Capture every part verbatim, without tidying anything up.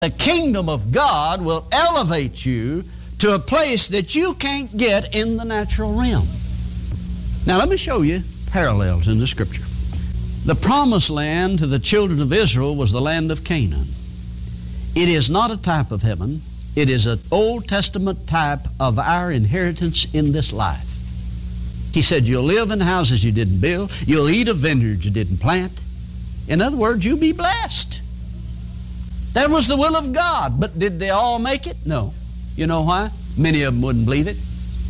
The kingdom of God will elevate you to a place that you can't get in the natural realm. Now let me show you parallels in the Scripture. The promised land to the children of Israel was the land of Canaan. It is not a type of heaven. It is an Old Testament type of our inheritance in this life. He said, you'll live in houses you didn't build. You'll eat of vineyards you didn't plant. In other words, you'll be blessed. That was the will of God. But did they all make it? No. You know why? Many of them wouldn't believe it.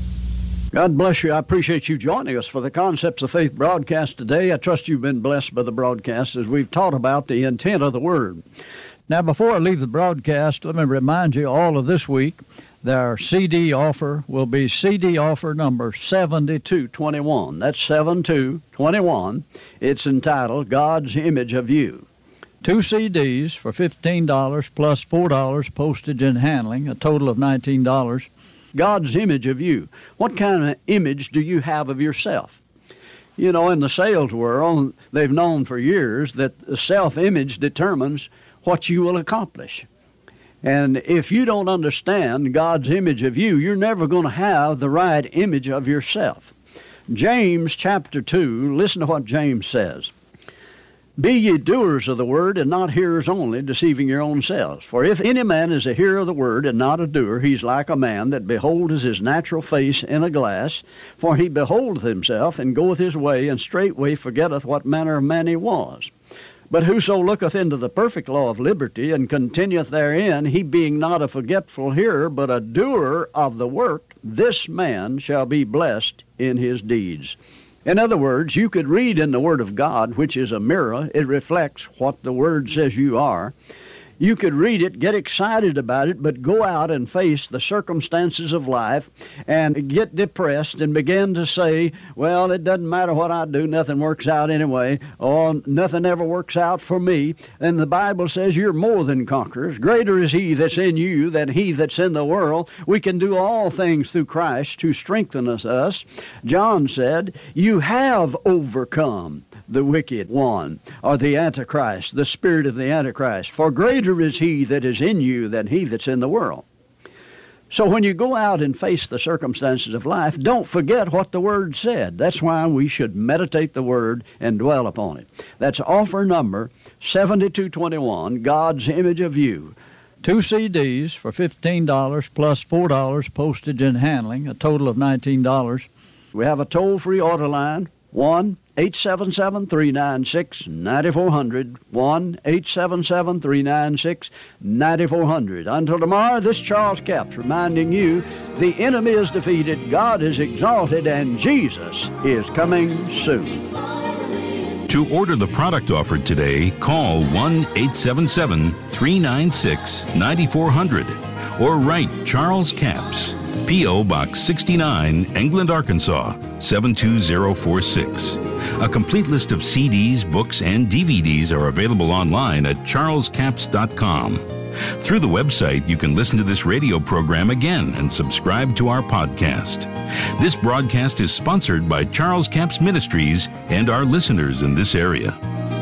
God bless you. I appreciate you joining us for the Concepts of Faith broadcast today. I trust you've been blessed by the broadcast as we've taught about the intent of the Word. Now, before I leave the broadcast, let me remind you all of this week, their C D offer will be C D offer number seventy-two twenty-one. That's seventy-two twenty-one. It's entitled God's Image of You. Two C Ds for fifteen dollars plus four dollars postage and handling, a total of nineteen dollars. God's image of you. What kind of image do you have of yourself? You know, in the sales world, they've known for years that the self-image determines what you will accomplish. And if you don't understand God's image of you, you're never going to have the right image of yourself. James chapter two, listen to what James says. Be ye doers of the word, and not hearers only, deceiving your own selves. For if any man is a hearer of the word, and not a doer, he's like a man that beholdeth his natural face in a glass. For he beholdeth himself, and goeth his way, and straightway forgetteth what manner of man he was. But whoso looketh into the perfect law of liberty, and continueth therein, he being not a forgetful hearer, but a doer of the work, this man shall be blessed in his deeds. In other words, you could read in the Word of God, which is a mirror. It reflects what the Word says you are. You could read it, get excited about it, but go out and face the circumstances of life and get depressed and begin to say, well, it doesn't matter what I do, nothing works out anyway, or nothing ever works out for me. And the Bible says you're more than conquerors. Greater is He that's in you than he that's in the world. We can do all things through Christ who strengtheneth us. John said, you have overcome the wicked one, or the Antichrist, the spirit of the Antichrist. For greater is he that is in you than he that's in the world. So when you go out and face the circumstances of life, don't forget what the Word said. That's why we should meditate the Word and dwell upon it. That's offer number seventy-two twenty-one, God's Image of You. Two C Ds for fifteen dollars plus four dollars postage and handling, a total of nineteen dollars. We have a toll-free order line, one eight seven seven, three nine six, nine four zero zero, one eight seven seven, three nine six, nine four zero zero. Until tomorrow, this Charles Capps reminding you, the enemy is defeated, God is exalted, and Jesus is coming soon. To order the product offered today, call one eight seven seven, three nine six, nine four zero zero or write Charles Capps, P O. Box sixty-nine, England, Arkansas, seven two zero four six. A complete list of C Ds, books, and D V Ds are available online at charles capps dot com. Through the website, you can listen to this radio program again and subscribe to our podcast. This broadcast is sponsored by Charles Capps Ministries and our listeners in this area.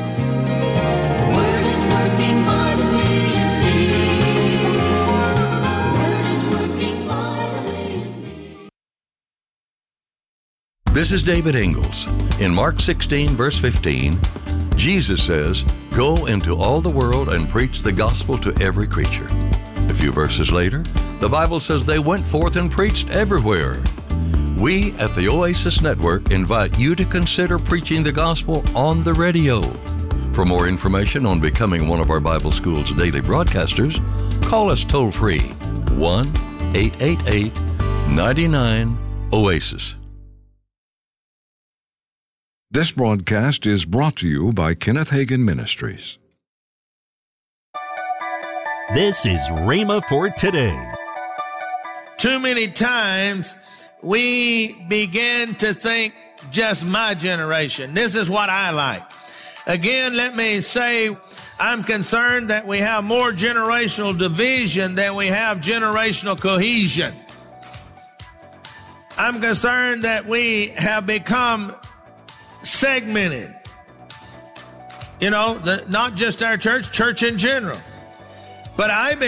This is David Ingalls. In Mark sixteen, verse fifteen, Jesus says, "Go into all the world and preach the gospel to every creature." A few verses later, the Bible says they went forth and preached everywhere. We at the Oasis Network invite you to consider preaching the gospel on the radio. For more information on becoming one of our Bible School's daily broadcasters, call us toll-free, one eight eight eight, nine nine, OASIS. This broadcast is brought to you by Kenneth Hagin Ministries. This is Rhema for today. Too many times we begin to think just my generation. This is what I like. Again, let me say, I'm concerned that we have more generational division than we have generational cohesion. I'm concerned that we have become segmented. You know, the, not just our church, church in general. But I believe